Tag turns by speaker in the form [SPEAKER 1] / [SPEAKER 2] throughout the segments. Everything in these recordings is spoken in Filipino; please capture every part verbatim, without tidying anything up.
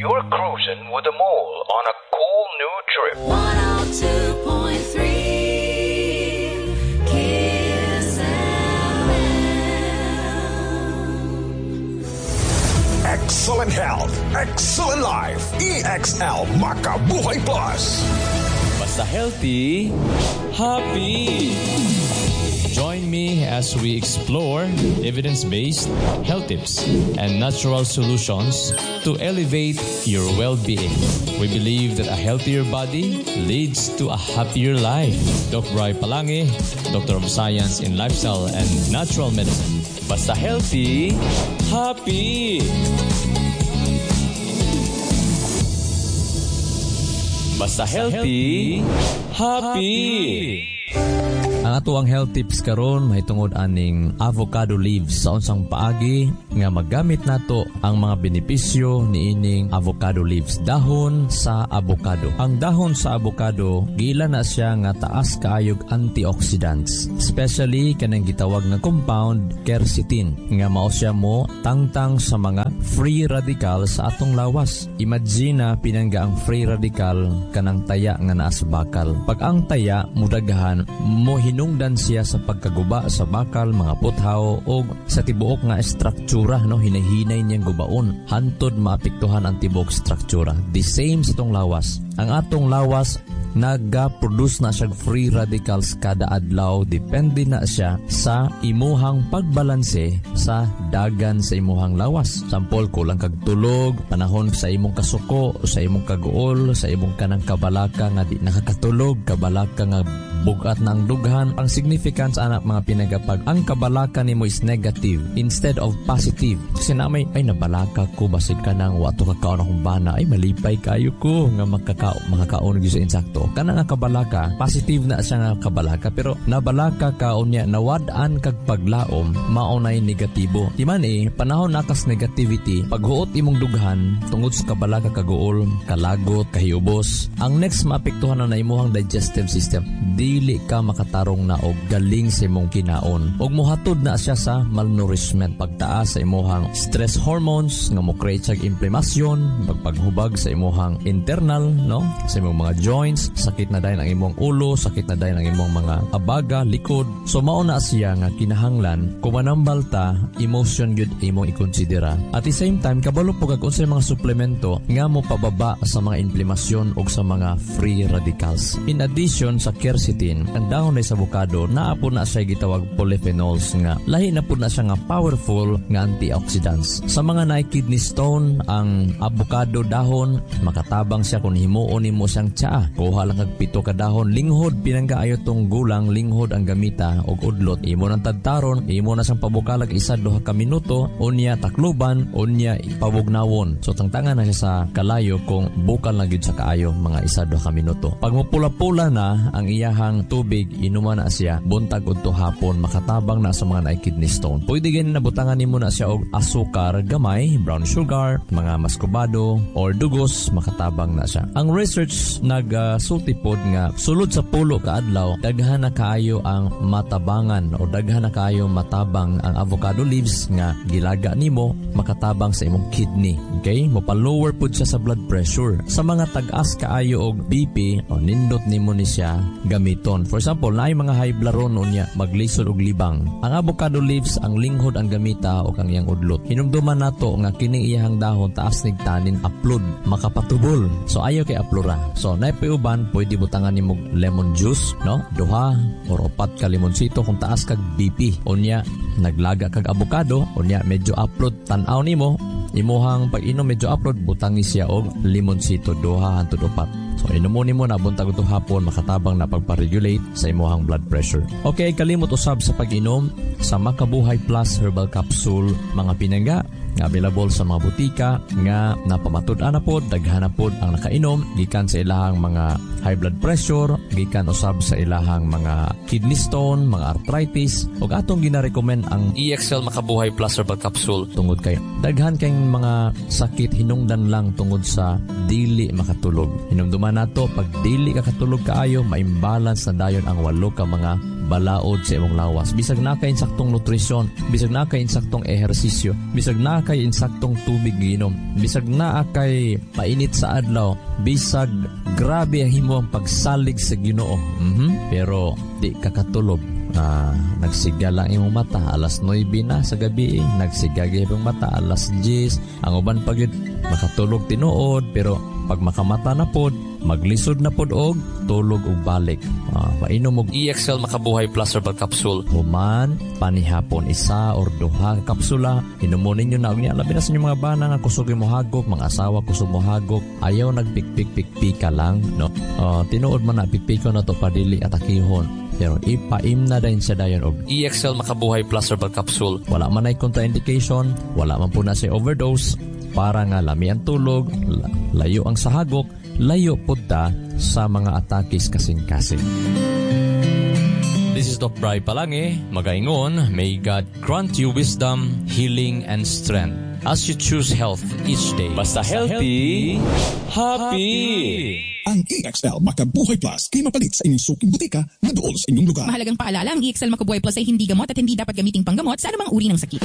[SPEAKER 1] You're cruising with the mole on a cool new trip.
[SPEAKER 2] one oh two point three Kiss F M.
[SPEAKER 3] Excellent health, excellent life. E X L Makabuhay Plus.
[SPEAKER 4] Basta healthy, happy. Join me as we explore evidence-based health tips and natural solutions to elevate your well-being. We believe that a healthier body leads to a happier life. Doctor Ray Palangi, Doctor of Science in Lifestyle and Natural Medicine. Basta healthy, happy. Basta healthy, happy. Ang atuang health tips karon mahitungod aning avocado leaves sa unsang paagi nga maggamit nato ang mga benepisyo niining avocado leaves. Dahon sa avocado. Ang dahon sa avocado gila na siya nga taas kaayog antioxidants, especially kanang gitawag nga compound quercetin nga mao siya mo tangtang sa mga free radical sa atong lawas. Imagine na pinangga ang free radical kanang taya nga naa sa bakal. Pag ang taya mudaghan mo hinungdan siya sa pagkaguba sa bakal, mga puthaw o sa tibuok nga struktura, no, hinahinay niyang gubaon hantod maapektuhan ang tibuok struktura. The same sa tong lawas. Ang atong lawas naga-produce na siya free radicals kada adlaw, depende na siya sa imuhang pagbalanse sa dagan sa imuhang lawas. Sampol, kulang kag tulog, panahon sa imong kasuko, sa imong kaguol, sa imong kanang kabalaka nga di nakakatulog, kabalaka nga bugat ng dughan. Ang significance anak mga pinagapag ang kabalaka nimo is negative instead of positive. Kasi na may ay nabalaka ko basig ka nang wato kakaon akong bana, ay malipay kayo ko nga makakao makakaon gyud sa insakto. Kana nga kabalaka positive na siya nga kabalaka, pero nabalaka ka unya nawad-an kag paglaom maunay negatibo. Di man eh panahon nakas negativity paghuot imong dughan tungod sa kabalaka kaguol, kalagot, kahiubos. Ang next maapektuhan na imuhang digestive system. Dili ka makatarong na og galing sa imong kinaon. Og mohatod na siya sa malnourishment, pagtaas sa imuhang stress hormones nga mo create sa inflammation, pagpaghubag sa imuhang internal, no, sa imong mga joints, sakit na dayon ang imong ulo, sakit na dayon ang imong mga abaga, likod. So mao na siya nga kinahanglan kung manambal ta emotion gyud imong ikonsidera. At the same time kabalo po kag unsay mga suplemento nga mo pababa sa mga inflamasyon ug sa mga free radicals. In addition sa quercetin, ang dahon sa avocado naa po na siya gitawag polyphenols nga lahi na po na siya nga powerful nga antioxidants. Sa mga naay kidney stone, ang avocado dahon makatabang siya kung himuon nimo siyang tsaa. Kuha lang kag pito ka dahon, linghod pinangaayo tong gulang, linghod ang gamita og udlot. Imo nang tadtaron, imo na siyang pabukalag isa duha ka minuto, unya takluban, unya pabugnawon. So tangtangan na siya sa kalayo kung bukal na gyud sa kaayo mga isa duha ka minuto. Pag mupula-pula na ang iyahang tubig, inuman na siya buntag udto hapon, makatabang na sa mga naay kidney stone. Pwede gani nabutangan nimo na siya og asukar gamay, brown sugar, mga maskubado or dugos, makatabang na siya. Ang research nagsulti pod nga sulod sa pulo ka adlaw daghan na kaayo ang matabangan o daghan na kaayo matabang ang avocado leaves nga gilaga nimo, makatabang sa imong kidney. Okay, mopalower pod siya sa blood pressure. Sa mga tag-as kaayo og B P o nindot nimo ni siya gamiton. For example, naay mga high blood ron unya maglisod og libang. Ang avocado leaves, ang linghod ang gamita o kang iyang udlot. Hinumduman nato nga kining iyang dahon taas nig tanin upload, makapatubol. So ayaw kay aplora. So naay piuban pwede butangan nimo lemon juice, no? Duha or upat ka limonsito kung taas kag B P. Unya naglaga kag avocado, unya medyo upload tan-aw nimo. Imuhang pag-inom medyo upload, butangi siya og limonsito duha hangtod upat. So inumonin mo na buntag ito hapon, makatabang na pagpa-regulate sa imuhang blood pressure. Okay, kalimot usab sa pag-inom sa Makabuhay Plus Herbal Capsule, mga pinangga nga available sa mga butika nga napamatud-an na pod, daghan na pod ang nakainom gikan sa ilahang mga high blood pressure, gikan usab sa ilahang mga kidney stone, mga arthritis, ug atong gina-recommend ang E X L Makabuhay Plus Herbal Capsule tungod kay daghan kayong mga sakit hinungdan lang tungod sa dili makatulog. Hinumduman nato pag dili ka katulog kaayo, ma-imbalance na dayon ang walo ka mga balaod sa imong lawas. Bisag na kay insaktong nutrisyon, bisag na kay insaktong ehersisyo, bisag na kay insaktong tubig giinom, bisag na kay painit sa adlaw, bisag grabe ang himo ang pagsalig sa Ginoo. Mhm. Pero di ka katulog. Ah, nagsiga lang imong mata alas nuwebe na sa gabi, nagsigagi imong mata alas diyes. Ang uban pagid makatulog tinuod, pero pag makamata na pod, maglisod na pod og tulog og balik. Ah, painom og E X L Makabuhay Plus Herbal Capsule. Human panihapon isa or duha ka kapsula. Inumonin niyo na og niya labi na sa inyong mga bana nga kusog mo hagok, mga asawa kusog mo hagok. Ayaw nagpikpik-pikpika lang, no? Ah, tinuod man na pikpikon na to padili at akihon. Pero ipaim na din siya dayon og E X L Makabuhay Plus Herbal Capsule. Wala man ay contraindication, wala man po na si overdose. Para nga lami ang tulog, layo ang sahagok, layo punta sa mga atakis kasing-kasing. This is Doc Bri Palange, magaingon, may God grant you wisdom, healing, and strength as you choose health each day. Basta healthy, happy!
[SPEAKER 3] Ang E X L Makabuhay Plus kay mapalit sa inyong suking butika na dool sa inyong lugar.
[SPEAKER 5] Mahalagang paalala, ang E X L Makabuhay Plus ay hindi gamot at hindi dapat gamiting panggamot sa anumang uri ng sakit.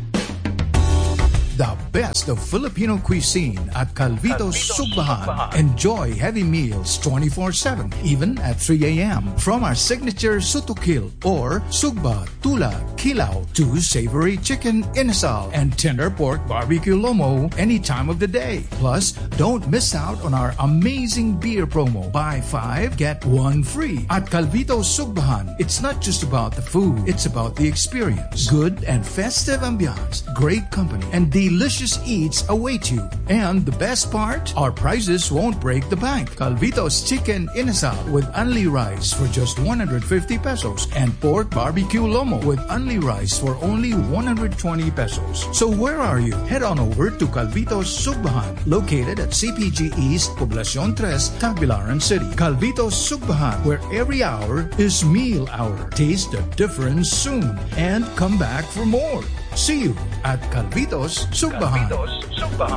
[SPEAKER 6] The best of Filipino cuisine at Calvito's Sugbahan. Enjoy heavy meals twenty-four seven, even at three a.m. From our signature sutukil or sugba, tula, kilaw to savory chicken inasal and tender pork barbecue lomo any time of the day. Plus, don't miss out on our amazing beer promo. Buy five, get one free. At Calvito's Sugbahan, it's not just about the food, it's about the experience. Good and festive ambiance, great company, and delicious eats await you. And the best part, our prices won't break the bank. Calvito's Chicken Inasal with only rice for just one hundred fifty pesos and pork barbecue lomo with only rice for only one hundred twenty pesos. So where are you? Head on over to Calvito's Sugbahan, located at C P G East, Poblacion three, Tagbilaran City. Calvito's Sugbahan, where every hour is meal hour. Taste the difference soon and come back for more. See you at Calvito's Sugbahan.